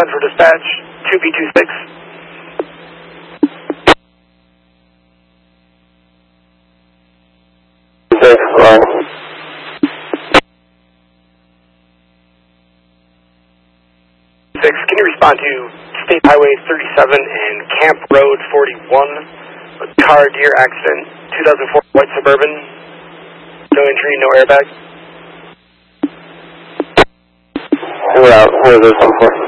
Central Dispatch, 2B26. Can you respond to State Highway 37 and Camp Road 41, a car deer accident, 2004 white Suburban, no injury, no airbag? Who are those for?